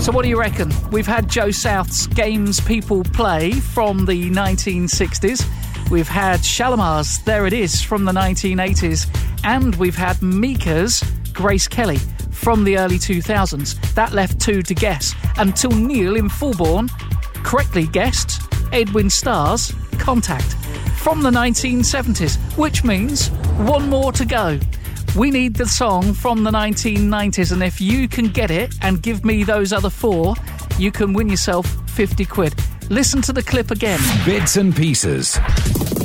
So what do you reckon? We've had Joe South's Games People Play from the 1960s. We've had Shalimar's There It Is from the 1980s. And we've had Mika's Grace Kelly from the early 2000s. That left two to guess, until Neil in Fulbourn correctly guessed Edwin Starr's Contact from the 1970s, which means one more to go. We need the song from the 1990s, and if you can get it and give me those other four, you can win yourself 50 quid. Listen to the clip again. Bits and Pieces.